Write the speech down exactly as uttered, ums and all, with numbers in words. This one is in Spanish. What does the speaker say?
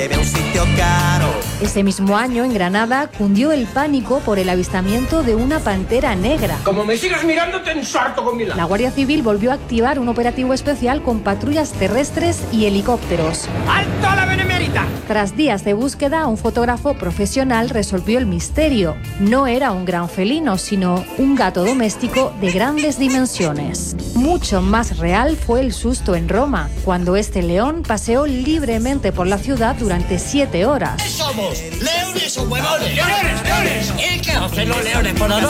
un sitio caro. Ese mismo año, en Granada, cundió el pánico por el avistamiento de una pantera negra. Como me sigas mirando, te ensarto con mi lado. La Guardia Civil volvió a activar un operativo especial con patrullas terrestres y helicópteros. ¡Alto a la benemérita! Tras días de búsqueda, un fotógrafo profesional resolvió el misterio. No era un gran felino, sino un gato doméstico de grandes dimensiones. Mucho más real fue el susto en Roma, cuando este león paseó libremente por la ciudad durante siete horas. ¿Qué somos? ¿Leones o huevones? ¡Leones, leones! ¿Y qué hacen los leones por la noche?